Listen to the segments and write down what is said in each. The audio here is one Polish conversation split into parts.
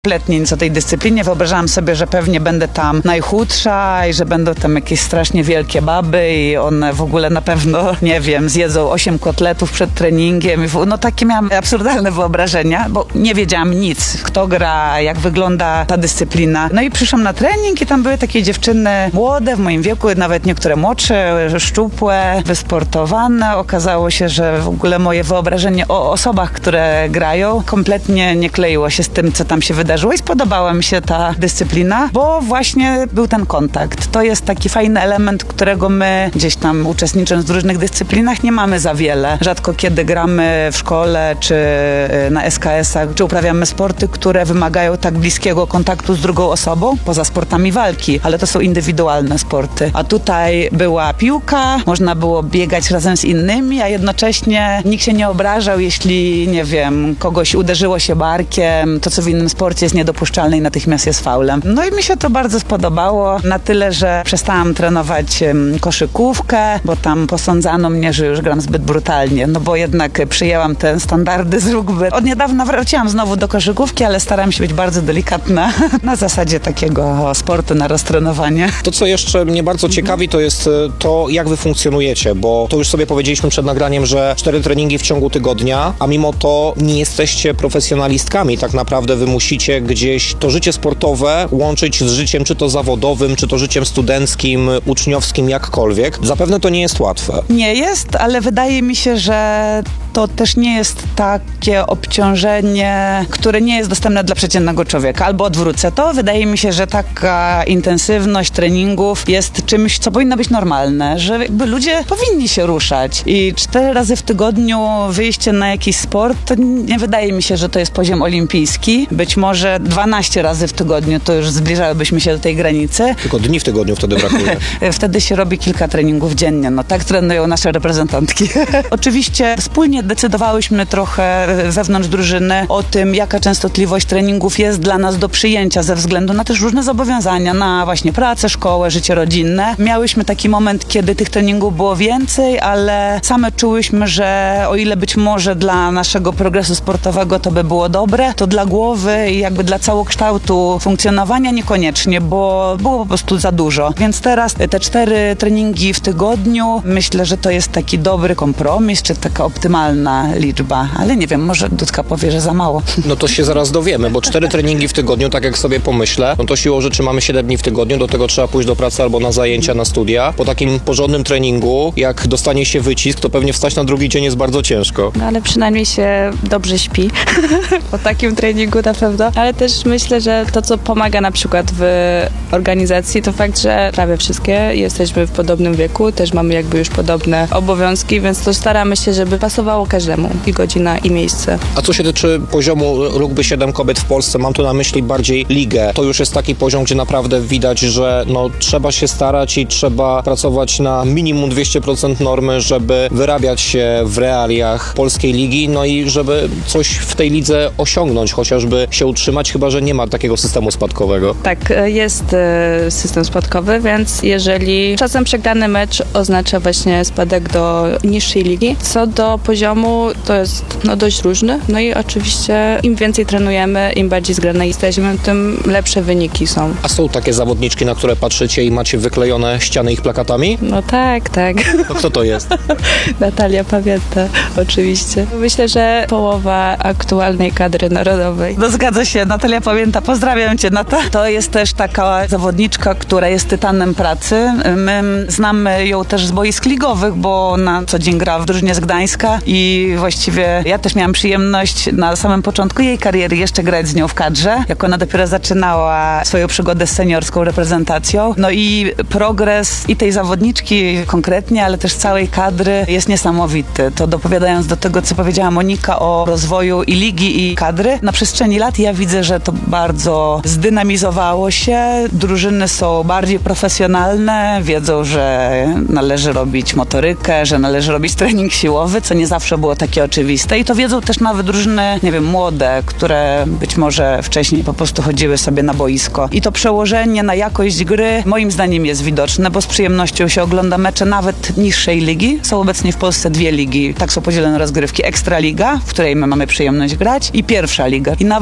kompletnie nic o tej dyscyplinie. Wyobrażałam sobie, że pewnie będę tam najchudsza i że będą tam jakieś strasznie wielkie baby i one w ogóle na pewno, nie wiem, zjedzą 8 kotletów przed treningiem. No takie miałam absurdalne wyobrażenia, bo nie wiedziałam nic, kto gra, jak wygląda ta dyscyplina. No i przyszłam na trening i tam były takie dziewczyny młode, w moim wieku, nawet niektóre młodsze, szczupłe, wysportowane. Okazało się, że w ogóle moje wyobrażenie o osobach, które grają, kompletnie nie kleiło się z tym, co tam się wydarzyło i spodobała mi się ta dyscyplina, bo właśnie był ten kontakt. To jest taki fajny element, którego my gdzieś tam uczestnicząc w różnych dyscyplinach nie mamy za wiele. Rzadko kiedy gramy w szkole, czy na SKS-ach, czy uprawiamy sporty, które wymagają tak bliskiego kontaktu z drugą osobą, poza sportami walki, ale to są indywidualne sporty. A tutaj była piłka, można było biegać razem z innymi, a jednocześnie nikt się nie obrażał, jeśli, nie wiem, kogoś uderzyło się barkiem, to co w innym sporcie jest niedopuszczalne i natychmiast jest faulem. No i mi się to bardzo spodobało, na tyle, że przestałam trenować koszykówkę, bo tam posądzano mnie, że już gram zbyt brutalnie, no bo jednak przyjęłam te standardy z rugby. Od niedawna wróciłam znowu do koszykówki, ale staram się być bardzo delikatna na zasadzie takiego sportu na roztrenowanie. To, co jeszcze mnie bardzo ciekawi, to jest to, jak wy funkcjonujecie, bo to już sobie powiedzieliśmy przed nagraniem, że 4 treningi w ciągu tygodnia, a mimo to nie jesteście profesjonalistkami. Tak naprawdę wy musicie gdzieś to życie sportowe łączyć z życiem czy to zawodowym, czy to życiem studenckim, uczniowskim, jakkolwiek. Zapewne to nie jest łatwe. Nie jest, ale wydaje mi się, że to też nie jest takie obciążenie, które nie jest dostępne dla przeciętnego człowieka. Albo odwrócę to. Wydaje mi się, że taka intensywność treningów jest czymś, co powinno być normalne, że jakby ludzie powinni się ruszać. I 4 razy w tygodniu wyjście na jakiś sport, to nie wydaje mi się, że to jest poziom olimpijski. Być może 12 razy w tygodniu to już zbliżałybyśmy się do tej granicy. Tylko dni w tygodniu wtedy brakuje. Wtedy się robi kilka treningów dziennie. No tak trenują nasze reprezentantki. Oczywiście wspólnie decydowałyśmy trochę wewnątrz drużyny o tym, jaka częstotliwość treningów jest dla nas do przyjęcia ze względu na też różne zobowiązania, na właśnie pracę, szkołę, życie rodzinne. Miałyśmy taki moment, kiedy tych treningów było więcej, ale same czułyśmy, że o ile być może dla naszego progresu sportowego to by było dobre, to dla głowy i jakby dla całokształtu funkcjonowania niekoniecznie, bo było po prostu za dużo. Więc teraz te 4 treningi w tygodniu, myślę, że to jest taki dobry kompromis, czy taka optymalna liczba, ale nie wiem, może Dudka powie, że za mało. No to się zaraz dowiemy, bo 4 treningi w tygodniu, tak jak sobie pomyślę, no to siłą rzeczy mamy 7 dni w tygodniu, do tego trzeba pójść do pracy albo na zajęcia, na studia. Po takim porządnym treningu, jak dostanie się wycisk, to pewnie wstać na drugi dzień jest bardzo ciężko. No ale przynajmniej się dobrze śpi po takim treningu na pewno, ale też myślę, że to, co pomaga na przykład w organizacji, to fakt, że prawie wszystkie jesteśmy w podobnym wieku, też mamy jakby już podobne obowiązki, więc to staramy się, żeby pasowało każdemu i godzina, i miejsce. A co się tyczy poziomu rugby 7 kobiet w Polsce, mam tu na myśli bardziej ligę. To już jest taki poziom, gdzie naprawdę widać, że no, trzeba się starać i trzeba pracować na minimum 200% normy, żeby wyrabiać się w realiach polskiej ligi, no i żeby coś w tej lidze osiągnąć, chociażby się utrzymać, chyba że nie ma takiego systemu spadkowego. Tak, jest system spadkowy, więc jeżeli czasem przegrany mecz oznacza właśnie spadek do niższej ligi, co do poziomu to jest dość różny. No i oczywiście im więcej trenujemy, im bardziej zgrane jesteśmy, tym lepsze wyniki są. A są takie zawodniczki, na które patrzycie i macie wyklejone ściany ich plakatami? No tak. To kto to jest? Natalia Pamięta, oczywiście. Myślę, że połowa aktualnej kadry narodowej. No zgadza się, Natalia Pamięta, pozdrawiam cię, Nata. To jest też taka zawodniczka, która jest tytanem pracy. My znamy ją też z boisk ligowych, bo na co dzień gra w drużynie z Gdańska i właściwie ja też miałam przyjemność na samym początku jej kariery jeszcze grać z nią w kadrze, jak ona dopiero zaczynała swoją przygodę z seniorską reprezentacją. No i progres i tej zawodniczki konkretnie, ale też całej kadry jest niesamowity. To dopowiadając do tego, co powiedziała Monika o rozwoju i ligi, i kadry, na przestrzeni lat ja widzę, że to bardzo zdynamizowało się. Drużyny są bardziej profesjonalne, wiedzą, że należy robić motorykę, że należy robić trening siłowy, co nie zawsze było takie oczywiste. I to wiedzą też nawet drużyny, nie wiem, młode, które być może wcześniej po prostu chodziły sobie na boisko. I to przełożenie na jakość gry moim zdaniem jest widoczne, bo z przyjemnością się ogląda mecze nawet niższej ligi. Są obecnie w Polsce 2 ligi. Tak są podzielone rozgrywki. Ekstraliga, w której my mamy przyjemność grać, i pierwsza liga. I nawet oglądając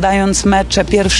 oglądając mecze pierwszy